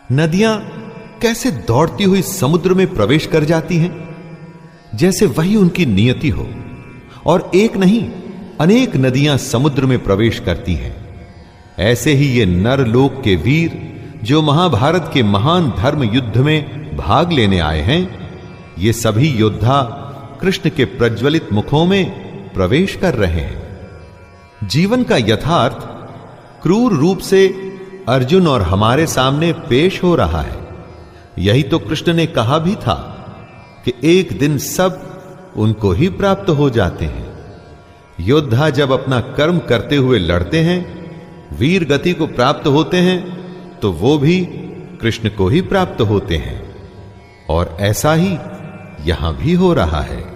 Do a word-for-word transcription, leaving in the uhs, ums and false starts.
नदियां कैसे दौड़ती हुई समुद्र में प्रवेश कर जाती हैं, जैसे वही उनकी नियति हो, और एक नहीं अनेक नदियां समुद्र में प्रवेश करती हैं। ऐसे ही ये नरलोक के वीर जो महाभारत के महान धर्म युद्ध में भाग लेने आए हैं, ये सभी योद्धा कृष्ण के प्रज्वलित मुखों में प्रवेश कर रहे हैं। जीवन का यथार्थ क्रूर रूप से अर्जुन और हमारे सामने पेश हो रहा है। यही तो कृष्ण ने कहा भी था कि एक दिन सब उनको ही प्राप्त हो जाते हैं। योद्धा जब अपना कर्म करते हुए लड़ते हैं, वीर गति को प्राप्त होते हैं, तो वो भी कृष्ण को ही प्राप्त होते हैं। और ऐसा ही यहां भी हो रहा है।